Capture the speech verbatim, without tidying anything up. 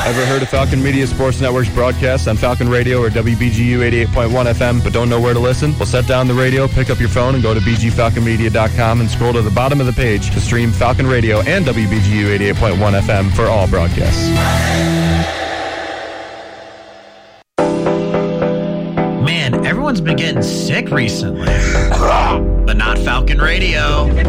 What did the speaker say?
Ever heard of Falcon Media Sports Network's broadcast on Falcon Radio or W B G U eighty-eight point one F M, but don't know where to listen? Well, set down the radio, pick up your phone, and go to b g falcon media dot com and scroll to the bottom of the page to stream Falcon Radio and W B G U eighty-eight point one F M for all broadcasts. Man, everyone's been getting sick recently. But not Falcon Radio.